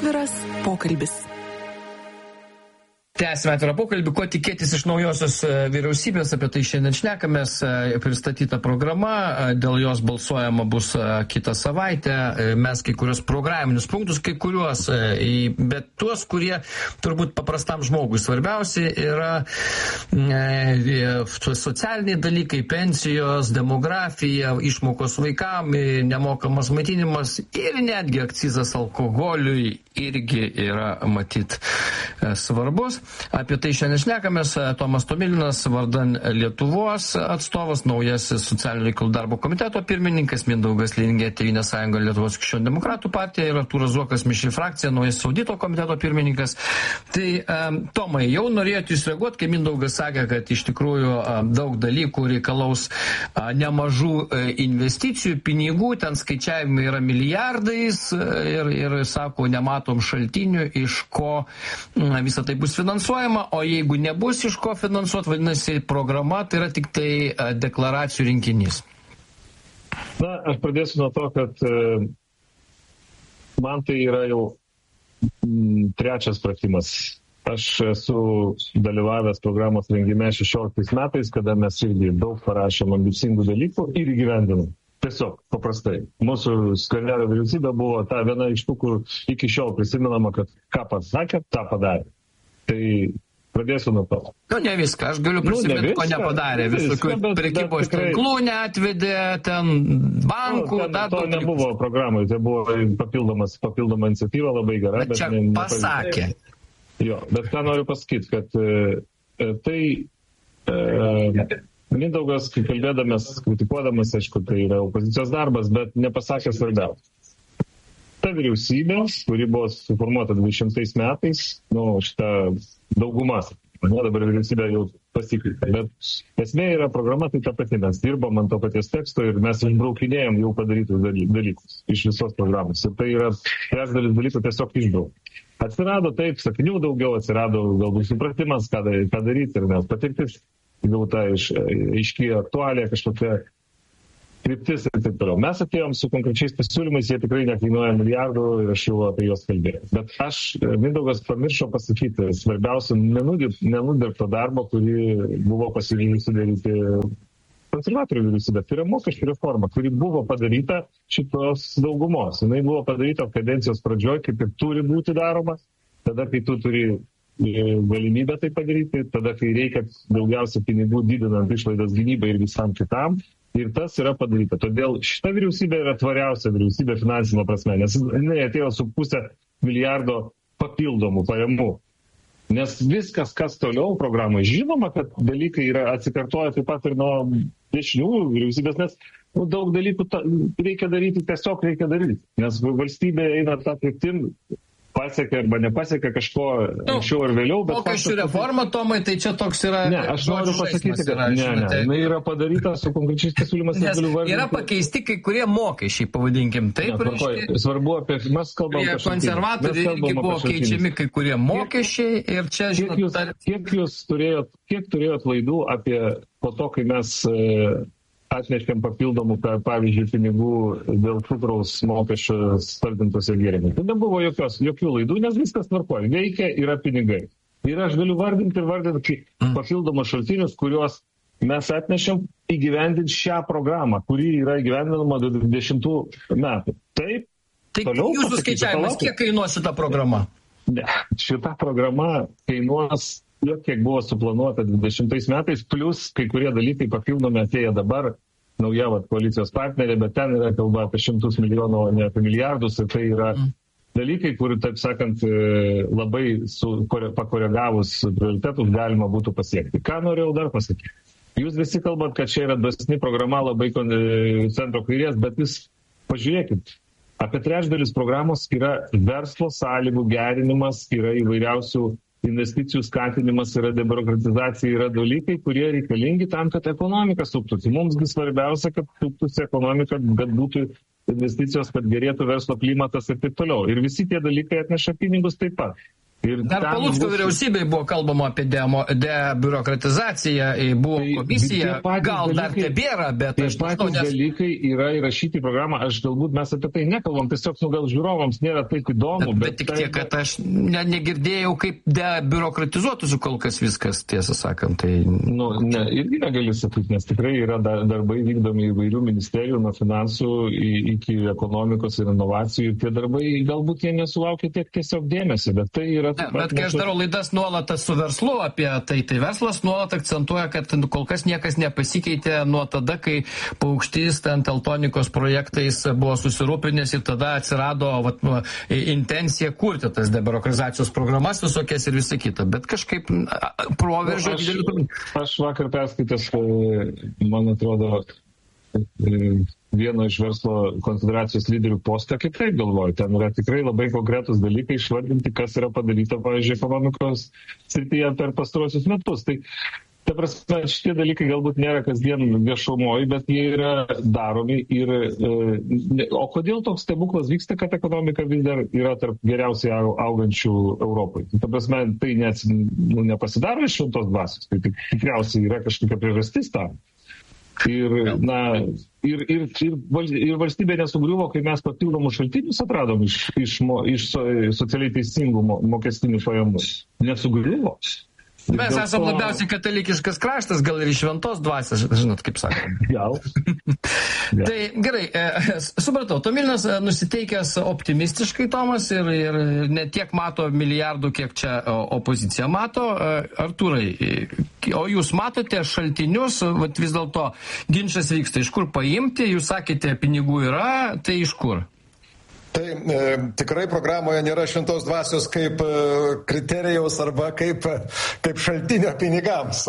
Atviras pokalbis. Tęsime atvirą pokalbį, ko tikėtis iš naujosios vyriausybės, apie tai šiandien šnekamės, pristatyta programa, dėl jos balsuojama bus kitą savaitę, mes kai kurios programinius punktus, kai kuriuos, bet tuos, kurie turbūt paprastam žmogui svarbiausi yra socialiniai dalykai, pensijos, demografija, išmokos vaikam, nemokamas maitinimas ir netgi akcizas alkoholiui irgi yra matyt svarbus. Apie tai šiandien šnekamės. Tomas Tomilinas, vardan Lietuvos atstovas, naujasis socialinių reikalų darbo komiteto pirmininkas, Mindaugas Lingė, Tėvynės sąjunga Lietuvos krikščionių demokratų partija ir Artūras Zuokas, mišri frakcija, naujasis audito komiteto pirmininkas. Tai, Tomai, jau norėjote jūs reaguoti, kai Mindaugas sakė, kad iš tikrųjų daug dalykų reikalaus nemažų investicijų, pinigų, ten skaičiavimai yra milijardais ir sako, nematom šaltinių, iš ko visą tai bus finansuojama, o jeigu nebus iš ko finansuoti, vadinasi, programa tai yra tik tai deklaracijų rinkinys. Na, aš pradėsiu nuo to, kad man tai yra jau trečias pratimas. Aš esu dalyvavęs programos rengime 16 metais, kada mes irgi daug parašėm ambicingų dalykų ir įgyvendinom. Tiesiog, paprastai. Mūsų Skvernelio vyriausybė buvo ta viena iš tų, kur iki šiol prisimenama, kad ką pasakė, tą padarė. Tai pradėsiu nuo to. Ne viską, aš galiu prisiminti, ko nepadarė. Visokių prekybos tinklų neatvedė, ten bankų. To nebuvo programai, tai buvo papildoma iniciatyva, labai gera. Bet čia pasakė. Jo, bet ką noriu pasakyti, kad Mindaugas, kai kalbėdamas, kritikuodamas, aišku, tai yra opozicijos darbas, bet nepasakė svarbiausia. Ta vyriausybė, kuri buvo suformuota 20 metais, šitą daugumas, dabar vyriausybė jau pasikeitė, bet esmė yra programa, tai ta pati, mes dirbam ant to paties teksto ir mes išbraukinėjom jau padarytus dalykus iš visos programos. Ir tai yra trečdalis dalykų tiesiog išbrauk. Atsirado taip, sakinių daugiau, atsirado galbūt supratimas, ką daryti ir mes patirtis, gauta aiškiai aktualija kažkokia kryptis ir taip toliau. Mes atėjom su konkrečiais pasiūlymais, jie tikrai nekainuoja milijardų ir aš jau apie juos kalbėjau. Bet Mindaugas pamiršo pasakyti, svarbiausia, nenudirbto darbo, kurį buvo pasiryžusi daryti konservatorių vyriausybė. Tai yra mokesčių reforma, kuri buvo padaryta šitos daugumos. Jinai buvo padaryta kadencijos pradžioj, kaip ir turi būti daroma. Tada, kai tu turi galimybę tai padaryti, tada, kai reikia daugiausia pinigų didinant išlaidas gynybai ir visam kitam. Ir tas yra padaryta. Todėl šita vyriausybė yra tvariausia vyriausybė finansinė prasme, nes jinai atėjo su $500 milijardo papildomų pajamų. Nes viskas, kas toliau programoje, žinoma, kad dalykai yra atsikartoja taip pat ir nuo dešiniųjų vyriausybės, nes daug dalykų reikia daryti, tiesiog reikia daryti. Nes valstybė eina tą kryptim, pasiekia arba nepasiekia kažko anksčiau ar vėliau. Mokesčių reforma, Tomai, tai čia toks yra... Ne, aš noriu pasakyti, kad jinai yra padaryta su konkrečiais pasiūlymas. Yra pakeisti kai kurie mokesčiai, pavadinkim taip. Svarbu apie... Mes kalbam apie konservatoriai irgi buvo keičiami kai kurie mokesčiai ir čia, Kiek turėjot laidų apie po to, kai mes... atnešėm papildomų, pavyzdžiui, pinigų dėl cukraus mokesčio stardintose gėrimai. Tai nebuvo jokių laidų, nes viskas tvarkoja. Veikia, yra pinigai. Ir aš galiu vardinti papildomus šaltinius, kuriuos mes atnešėm įgyvendinti šią programą, kuri yra įgyvendinama 20 metų. Taip. Tai jūsų skaičiavimas, kiek kainuos šita programa? Ne, šita programa kainuos kiek buvo suplanuota 20 metais, plus kai kurie dalykai papildomi atėję dabar, nauja koalicijos partnerė, bet ten yra kalba apie 100 milijonų, o ne apie milijardus, ir tai yra dalykai, kur, taip sakant, labai pakoregavus prioritetus galima būtų pasiekti. Ką norėjau dar pasakyti? Jūs visi kalbat, kad čia yra dosni programa labai centro kairės, bet jūs pažiūrėkit, apie trečdalis programos yra verslo sąlygų gerinimas, yra įvairiausių investicijų skatinimas, yra debiurokratizacija, yra dalykai, kurie reikalingi tam, kad ekonomika suktųsi. Mumsgi svarbiausia, kad suktųsi ekonomika, kad būtų investicijos, kad gerėtų verslo klimatas ir taip toliau. Ir visi tie dalykai atneša pinigus taip pat. Dar Palucko vyriausybėje buvo kalbama apie debiurokratizaciją, buvo komisija, gal dar tebėra, bet aš patys dalykai yra įrašyti į programą, galbūt mes apie tai nekalbam, tiesiog gal žiūrovams nėra taip įdomu. Bet tik tiek, kad aš negirdėjau, kaip debiurokratizuotųsi kol kas viskas, tiesą sakant. Tai... Irgi negali sakyti, nes tikrai yra darbai vykdomi įvairių ministerijų, nuo finansų iki ekonomikos ir inovacijų. Tie darbai galbūt jie nesulaukia tiek tiesiog dėmesio, bet tai yra... Bet kai aš darau laidas nuolat su verslu apie tai verslas nuolat akcentuoja, kad kol kas niekas nepasikeitė nuo tada, kai Paukštys ten teltonikos projektais buvo susirūpinęs ir tada atsirado intencija kurti tas debiurokratizacijos programas visokias ir visą kitą. Bet kažkaip proveržio... Aš vakar perskaitęs, man atrodo, vieno iš verslo konfederacijos lyderių postą, kaip taip galvoju. Ten yra tikrai labai konkretus dalykai išvardinti, kas yra padaryta, pavyzdžiui, ekonomikos srityje per pastarosius metus. Tai, ta prasme, šitie dalykai galbūt nėra kasdien viešumoje, bet jie yra daromi. O kodėl toks stebuklas vyksta, kad ekonomika vis dar yra tarp geriausiai augančių Europoje? Ta prasme, tai nepasidaro iš šventos dvasios. Tai tikriausiai yra kažkokia priežastis tam. Ir valstybė nesugriuvo, kai mes papildomus šaltinius atradom iš socialiai teisingų mokestinių pajamų. Nesugriuvo. Mes esame labiausiai katalikiškas kraštas, gal ir iš šventos dvasios, žinot, kaip sakome. Gal. Tai gerai, supratau, Tomilinas nusiteikęs optimistiškai, Tomas, ir ne tiek mato milijardų, kiek čia opozicija mato. Artūrai, o jūs matote šaltinius, vis dėlto ginčas vyksta, iš kur paimti, jūs sakėte, pinigų yra, tai iš kur? Tai tikrai programoje nėra šventos dvasios kaip kriterijaus arba kaip šaltinio pinigams.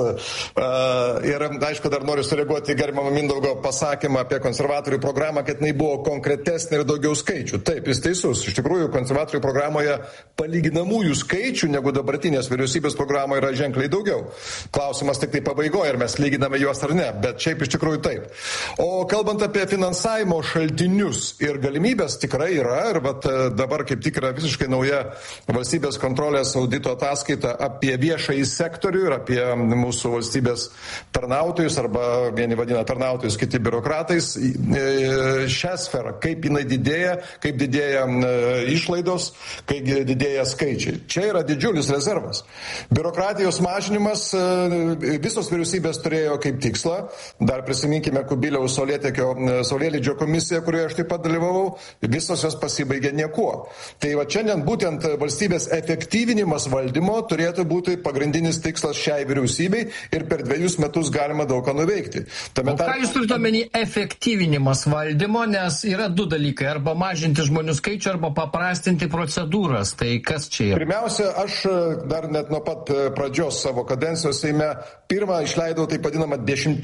Ir aišku, dar noriu sureaguoti gerbiamą Mindaugo pasakymą apie konservatorių programą, kad jinai buvo konkretesnė ir daugiau skaičių. Taip, jis teisus. Iš tikrųjų, konservatorių programoje palyginamųjų skaičių negu dabartinės vyriausybės programoje yra ženkliai daugiau. Klausimas tik tai pabaigoje, ar mes lyginame juos ar ne, bet šiaip iš tikrųjų taip. O kalbant apie finansavimo šaltinius ir galimybės, tikrai yra. Ir dabar kaip tik yra visiškai nauja valstybės kontrolės audito ataskaita apie viešąjį sektorių ir apie mūsų valstybės tarnautojus, arba vieni vadina tarnautojus, kiti biurokratais, šią sferą, kaip jinai didėja, kaip didėja išlaidos, kaip didėja skaičiai. Čia yra didžiulis rezervas. Biurokratijos mažinimas visos vyriausybės turėjo kaip tikslą. Dar prisiminkime Kubiliaus Saulėlydžio komisiją, kurioje aš taip pat dalyvavau. Visos jos pasibaigė niekuo. Tai va šiandien būtent valstybės efektyvinimas valdymo turėtų būti pagrindinis tikslas šiai vyriausybei ir per 2 metus galima daug ką nuveikti. Ką jūs turite omeny efektyvinimas valdymo, nes yra 2 dalykai, arba mažinti žmonių skaičių, arba paprastinti procedūras. Tai kas čia yra? Pirmiausia, aš dar net nuo pat pradžios savo kadencijos Seime pirmą išleidau taip vadinamą 10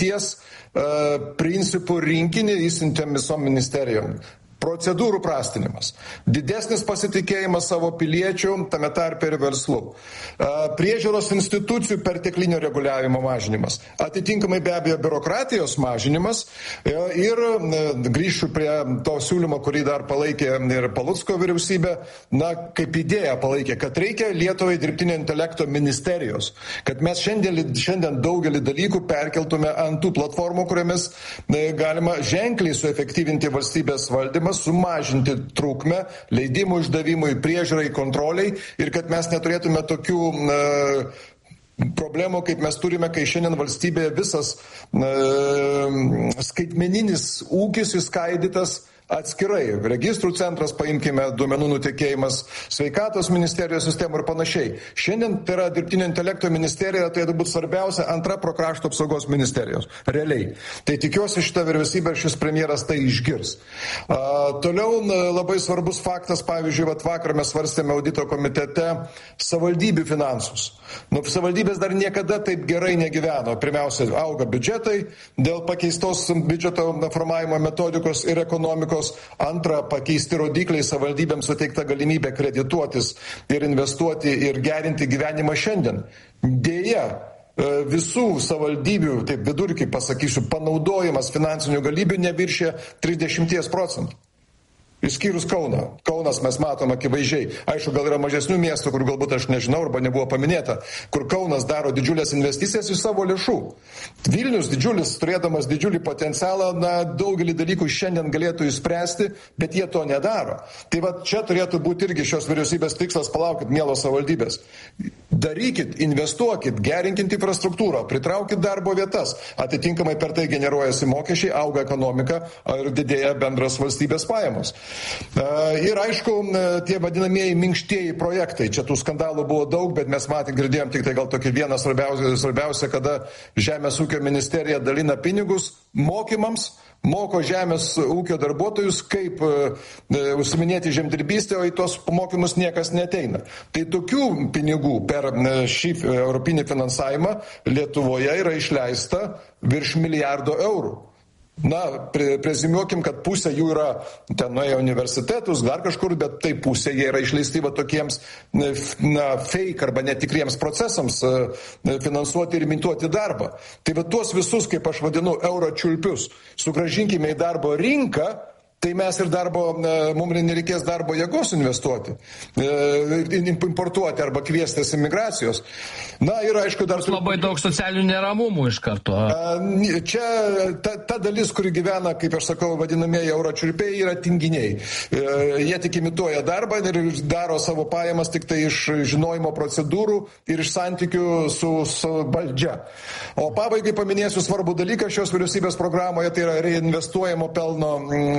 principų rinkinį, įsiuntėm visom ministerijom. Procedūrų prastinimas, didesnis pasitikėjimas savo piliečių, tame tarpe ir verslu, priežiūros institucijų perteklinio reguliavimo mažinimas, atitinkamai be abejo biurokratijos mažinimas ir grįšiu prie to siūlymo, kurį dar palaikė ir Palucko vyriausybė, kaip idėja palaikė, kad reikia Lietuvai dirbtinio intelekto ministerijos, kad mes šiandien daugelį dalykų perkeltume ant tų platformų, kuriomis galima ženkliai suefektyvinti valstybės valdymą, sumažinti trukmę, leidimų išdavimui, priežiūrai, kontroliai ir kad mes neturėtume tokių problemų, kaip mes turime, kai šiandien valstybėje visas skaitmeninis ūkis įskaidytas atskirai. Registrų centras, paimkime, duomenų nutekėjimas, sveikatos ministerijos sistemų ir panašiai. Šiandien tai yra dirbtinio intelekto ministerija, tai būtų svarbiausia antra pro krašto apsaugos ministerijos. Realiai. Tai tikiuosi šitą vyriausybę ir šis premjeras tai išgirs. Toliau labai svarbus faktas, pavyzdžiui, vakar mes svarstėme audito komitete savivaldybių finansus. Savivaldybės dar niekada taip gerai negyveno. Pirmiausia, auga biudžetai dėl pakeistos biudžeto formavimo metodikos ir ekonomikos. Antra, pakeisti rodikliai, savivaldybėms suteikta galimybė kredituotis ir investuoti ir gerinti gyvenimą šiandien. Deja, visų savivaldybių, taip vidurkį pasakysiu, panaudojimas finansinių galybių neviršė 30%. Išskyrus Kauną. Kaunas mes matom akivaizdžiai. Aišku, gal yra mažesnių miestų, kur galbūt aš nežinau arba nebuvo paminėta, kur Kaunas daro didžiulės investicijas iš savo lėšų. Vilnius didžiulis, turėdamas didžiulį potencialą, daugelį dalykų šiandien galėtų išspręsti, bet jie to nedaro. Tai va čia turėtų būti irgi šios vyriausybės tikslas, palaukit, mielos savivaldybės. Darykit, investuokit, gerinkit infrastruktūrą, pritraukit darbo vietas. Atitinkamai per tai generuojasi mokesčiai, auga ekonomika ir didėja bendras valstybės pajamos. Ir aišku, tie vadinamieji minkštieji projektai. Čia tų skandalų buvo daug, bet mes girdėjom tik tai gal tokį vieną svarbiausia, kada Žemės ūkio ministerija dalina pinigus mokymams, moko žemės ūkio darbuotojus, kaip užsiminėti žemdirbystę, o į tos mokymus niekas neteina. Tai tokių pinigų per šį europinį finansavimą Lietuvoje yra išleista virš €1 milijardo. Prezimuokim, kad pusė jų yra ten nuėję universitetus, dar kažkur, bet tai pusė jie yra išleisti tokiems fake arba netikriems procesams finansuoti ir imituoti darbą. Tai tuos visus, kaip aš vadinu, euro čiulpius, sugrąžinkime į darbo rinką, tai mes ir mums nereikės darbo jėgos investuoti, importuoti arba kviestis imigracijos. Ir aišku, dar... Labai daug socialinių neramumų iš karto. Čia ta dalis, kuri gyvena, kaip aš sakau, vadinamieji euročiulpiai, yra tinginiai. Jie tik imituoja darbą ir daro savo pajamas tik tai iš žinojimo procedūrų ir iš santykių su valdžia. O pabaigai paminėsiu svarbų dalyką šios vyriausybės programoje, tai yra reinvestuojamo pelno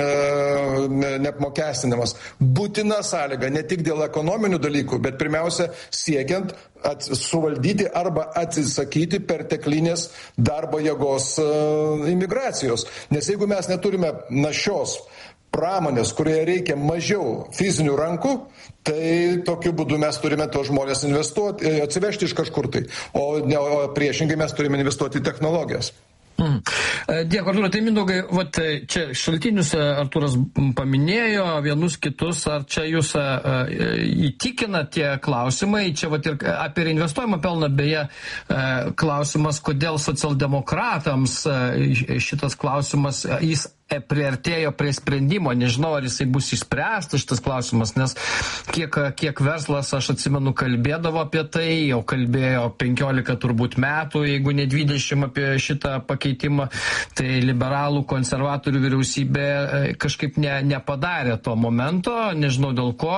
neapmokestinimas. Būtina sąlyga ne tik dėl ekonominių dalykų, bet pirmiausia siekiant suvaldyti arba atsisakyti perteklinės darbo jėgos imigracijos. Nes jeigu mes neturime našios pramonės, kurioje reikia mažiau fizinių rankų, tai tokiu būdu mes turime tos žmonės investuoti, atsivežti iš kažkur tai. O priešingai mes turime investuoti į technologijas. Dėkui, Artūrai. Tai Mindaugai, čia šaltinius Artūras paminėjo, vienus kitus, ar čia jūs įtikina tie klausimai, čia ir apie investuojamą pelną, beje, klausimas, kodėl socialdemokratams šitas klausimas, jis priartėjo prie sprendimo, nežinau, ar jisai bus išspręstas šitas klausimas, nes kiek verslas, aš atsimenu, kalbėdavo apie tai, jau kalbėjo 15 turbūt metų, jeigu ne 20 apie šitą pakeitimą, tai liberalų konservatorių vyriausybė kažkaip nepadarė to momento, nežinau dėl ko,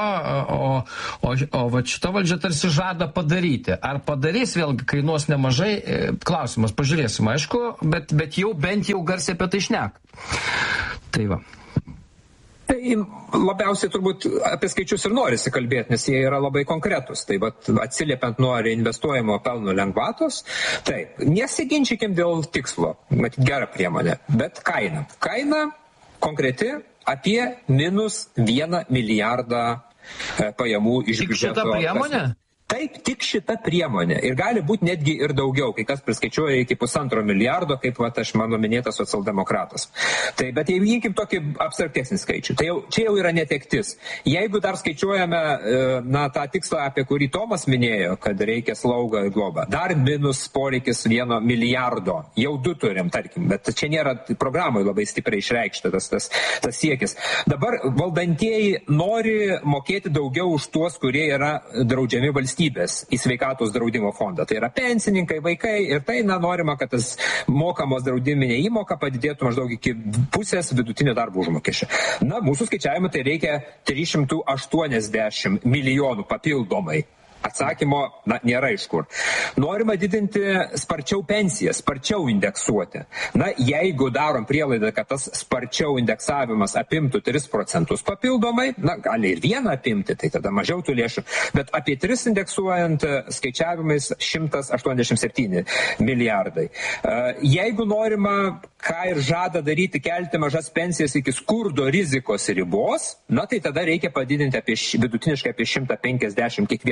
o šita valdžia tarsi žada padaryti. Ar padarys, vėlgi kainuos nemažai, klausimas, pažiūrėsim, aišku, bet jau bent jau garsiai apie tai šneka. Tai va. Tai labiausiai turbūt apie skaičius ir norisi kalbėti, nes jie yra labai konkretus. Tai atsiliepiant nuo reinvestuojamo pelno lengvatos, taip, nesiginčykim dėl tikslo, matyt, gera priemonė, bet kaina. Kaina konkreti apie -1 milijardą pajamų iš biudžeto. Tik šitą priemonę? Taip, tik šita priemonė. Ir gali būti netgi ir daugiau, kai kas priskaičiuoja iki 1,5 milijardo, kaip aš mano minėtas socialdemokratas. Tai, bet jeigu įjunkim tokį abstraktesnį skaičių, tai čia jau yra netektis. Jeigu dar skaičiuojame tą tikslą, apie kurį Tomas minėjo, kad reikia slaugą ir globą, dar minus poreikis 1 milijardo, jau 2 turim, tarkim, bet čia nėra programai labai stipriai išreikšta tas siekis. Dabar valdantieji nori mokėti daugiau už tuos, kurie yra draudžiami valstybės į sveikatos draudimo fondą. Tai yra pensininkai, vaikai ir tai norima, kad tas mokamos draudiminė įmoka padidėtų maždaug iki pusės vidutinio darbo užmokesčio. Mūsų skaičiavimu tai reikia 380 milijonų papildomai. Atsakymo nėra iš kur. Norima didinti sparčiau pensijas, sparčiau indeksuoti. Jeigu darom prielaidą, kad tas sparčiau indeksavimas apimtų 3% papildomai, gali ir 1 apimti, tai tada mažiau tų lėšų, bet apie 3 indeksuojant skaičiavimais 187 milijardai. Jeigu norima, ką ir žada daryti, kelti mažas pensijas iki skurdo rizikos ribos, tai tada reikia padidinti vidutiniškai apie 150 kiekvienam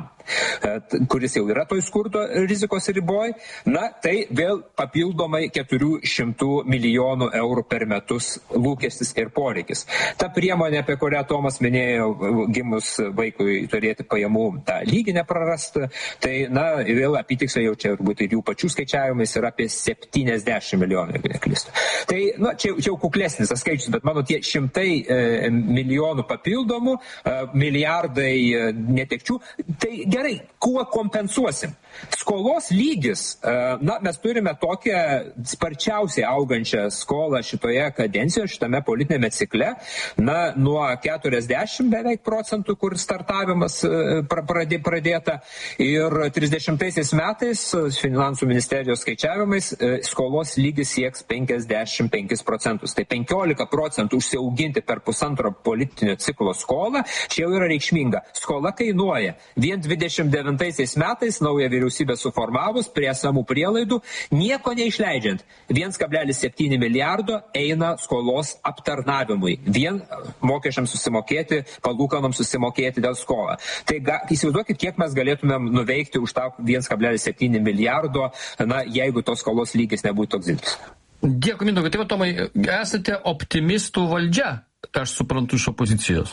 vaikam, kuris jau yra toj skurdo rizikos riboj, na, tai vėl papildomai 400 milijonų eurų per metus lūkestis ir poreikis. Ta priemonė, apie kurią Tomas minėjo, gimus vaikui turėti pajamų tą lygį neprarasti, tai, na, vėl apytiksliai jau čia ir jų pačių skaičiavimais yra apie 70 milijonų, jeigu neklystu. Tai, na, čia jau kuklesnis tas skaičius, bet mano tie 100 milijonų papildomų, milijardai netekčių, tai gerai, kuo kompensuosim? Skolos lygis, na, mes turime tokią sparčiausiai augančią skolą šitoje kadencijoje, šitame politinėme cikle, na, nuo 40 beveik procentų, kur startavimas pradėta, ir 30 metais finansų ministerijos skaičiavimais skolos lygis sieks 55 procentus. Tai 15 procentų užsiauginti per pusantro politinio ciklo skolą, čia jau yra reikšminga. Skola kainuoja. Vien 29 metais naują vyriausybę suformavus prie esamų prielaidų, nieko neišleidžiant. 1,7 milijardo eina skolos aptarnavimui. Vien mokesčiams susimokėti, palūkanoms susimokėti dėl skolą. Tai įsivaizduokit, kiek mes galėtumėm nuveikti už tą 1,7 milijardo, na, jeigu tos skolos lygis nebūtų toks didelis. Dėkui, Mindaugai. Tai va, Tomai, esate optimistų valdžia, aš suprantu, iš opozicijos.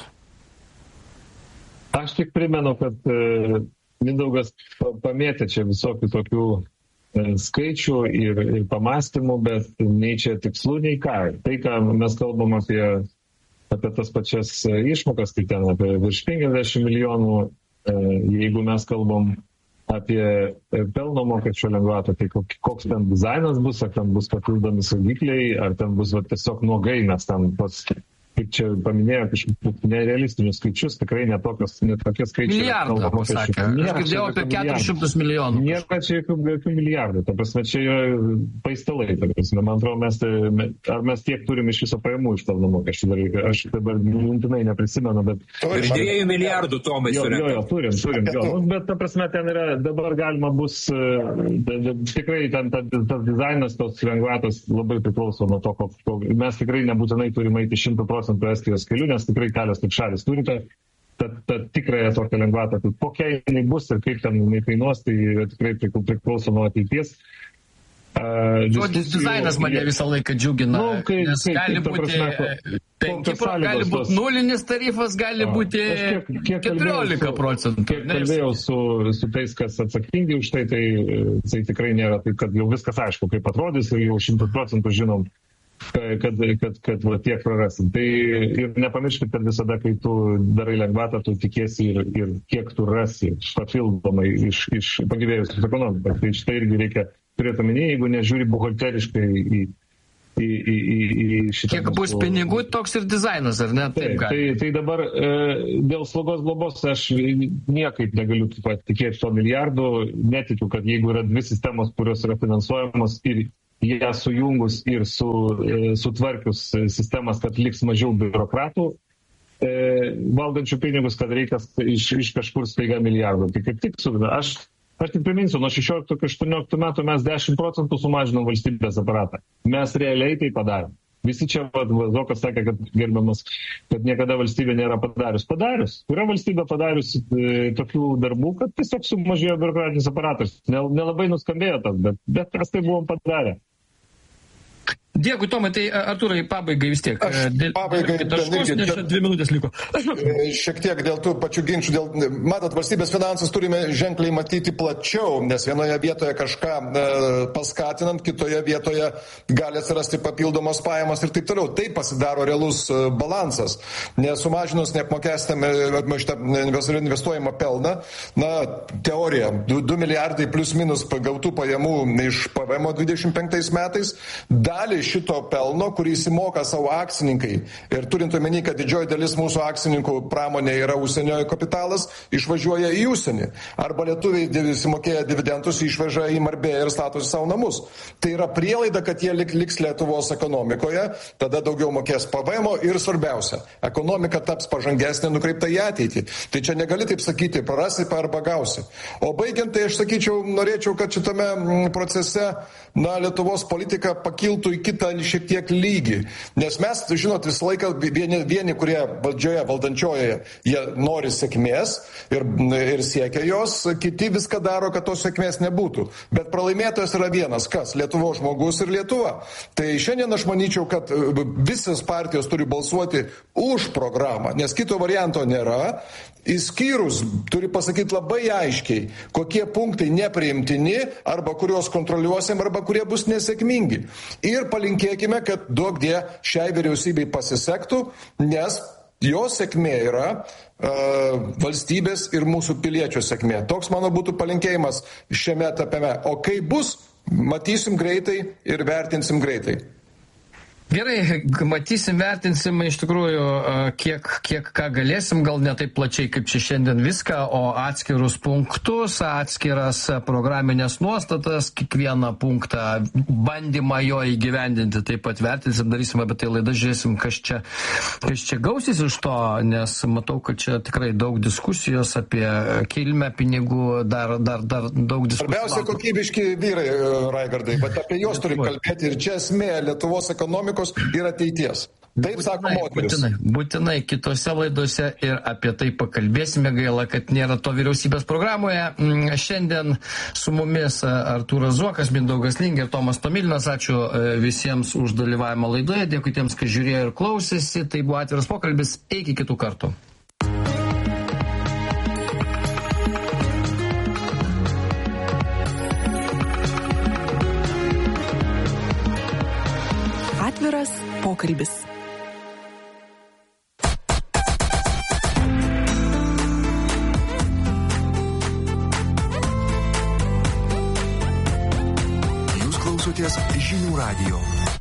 Aš tik primenu, kad Mindaugas pamėtė čia visokių tokių skaičių ir pamastymų, bet nei čia tikslų, nei ką. Tai, ką mes kalbam apie tas pačias išmokas, tai ten apie virš 50 milijonų, jeigu mes kalbam apie pelno mokesčio lengvatą, tai koks ten dizainas bus, ar ten bus papildomi saugikliai, ar ten bus tiesiog nuogai, nes ten pats, kaip čia paminėjo, kažkokius nerealistinius skaičius, tikrai netokie skaičiai. Milijardą pasakė. Aš girdėjau apie 400 milijonų. Nėra čia jokių milijardų. Ta prasme, čia yra paistalai. Ta prasme, man atrodo, ar mes tiek turim iš viso pajamų iš pelno mokesčių dalykai. Aš dabar mintinai neprisimenu, bet... Iš 2 milijardų, Tomai, surinkta. Turim. Bet ta prasme, ten yra, dabar galima bus, tikrai ten tas dizainas, tos lengvatos labai priklauso nuo to, mes tikrai nebūtinai turime eiti 100% Estijos kelių, nes tikrai kelios tik šalis turite tą tikrąją tokią lengvatą. Kokia jinai bus ir kaip ten jinai kainuos, tai tikrai priklauso nuo ateities. Dizainas mane visą laiką džiugina, nes gali būti nulinis tarifas, gali būti 14 procentų. Kiek kalbėjau su tais, kas atsakingi už tai tikrai nėra taip, kad jau viskas aišku, kaip atrodys ir jau 100% žinom, kad va, tiek prarasim. Tai ir nepamirškit, kad visada, kai tu darai lengvatą, tu tikėsi ir kiek tu rasi papildomai iš pagyvėjusios ekonomikos. Tai šitą irgi reikia turėti omenyje, jeigu nežiūri buhalteriškai į šitą. Kiek bus pinigų, toks ir dizainas, ar ne? Tai dabar dėl slaugos globos aš niekaip negaliu patikėti to milijardų. Netikiu, kad jeigu yra dvi sistemos, kurios yra finansuojamos ir ją sujungus ir sutvarkius sistemas, kad liks mažiau biurokratų valdančių pinigus, kad reikia iš kažkur staiga milijardų. Tai kaip tik aš tik priminsiu, nuo 16-18 metų mes 10% sumažinom valstybės aparatą. Mes realiai tai padarėm. Visi čia, Zokas sakė, kad gerbiamas, kad niekada valstybė nėra padarius. Yra valstybė padarius tokių darbų, kad tiesiog sumažėjo biurokratinis aparatas. Nelabai nuskambėjo tas, bet mes tai buvom padarę. Dėkui, Tomai, tai Artūrai, pabaigai vis tiek. Pabaigai, nes 2 minutės liko. Šiek tiek dėl tų pačių ginčių. Matot, valstybės finansus turime ženkliai matyti plačiau, nes vienoje vietoje kažką paskatinant, kitoje vietoje gali atsirasti papildomos pajamos ir taip toliau. Tai pasidaro realus balansas. Nesumažinus, neapmokestinami investuojamą pelną, na, teorija, 2 milijardai plus minus gautų pajamų iš PVM 25 metais, dalį šito pelno, kurį įsimoka savo akcininkai. Ir turint omeny, kad didžioji dalis mūsų akcininkų pramonė yra užsienio kapitalas, išvažiuoja į užsienį. Arba lietuviai įsimokėję dividendus išveža į Marbėją ir statosi savo namus. Tai yra prielaida, kad jie liks Lietuvos ekonomikoje, tada daugiau mokės PVM ir svarbiausia, ekonomika taps pažangesnė, nukreipta į ateitį. Tai čia negali taip sakyti, prarasi arba gausi. O baigiant, tai aš sakyčiau, norėčiau, kad šitame procese, na, Lietuvos politika pakiltų į kitą kitą šiek tiek lygį. Nes mes, žinot, visą laiką vieni kurie valdžioje, valdančiojoje, jie nori sėkmės ir siekia jos, kiti viską daro, kad tos sėkmės nebūtų. Bet pralaimėtojas yra vienas, kas? Lietuvos žmogus ir Lietuva. Tai šiandien aš manyčiau, kad visas partijos turi balsuoti už programą, nes kito varianto nėra. Įskyrus turi pasakyti labai aiškiai, kokie punktai nepriimtini, arba kuriuos kontroliuosim, arba kurie bus nesėkmingi. Ir palinkėkime, kad duokdie šiai vyriausybei pasisektų, nes jos sėkmė yra valstybės ir mūsų piliečių sėkmė. Toks mano būtų palinkėjimas šiame etape. O kai bus, matysim greitai ir vertinsim greitai. Gerai, matysim, vertinsim iš tikrųjų, kiek ką galėsim, gal ne taip plačiai kaip čia šiandien viską, o atskirus punktus, atskiras programinės nuostatas, kiekvieną punktą, bandymą jo įgyvendinti, taip pat vertinsim, darysim apie tai laidą, žiūrėsim, kas čia gausis iš to, nes matau, kad čia tikrai daug diskusijos apie kilmę pinigų, dar daug diskusijų. Svarbiausia, kokybiški vyrai, Raigardai, bet apie juos turim kalbėti ir čia esmė Lietuvos ekonomikos ir ateities. Taip sako moteris. Būtinai kitose laidose ir apie tai pakalbėsime. Gaila, kad nėra to vyriausybės programoje. Šiandien su mumis Artūras Zuokas, Mindaugas Lingė ir Tomas Tomilinas. Ačiū visiems už dalyvavimą laidoje. Dėkui tiems, kas žiūrėjo ir klausėsi. Tai buvo atviras pokalbis. Iki kitų kartų. Atviras pokalbis. Jūs klausotės Žinių radijo.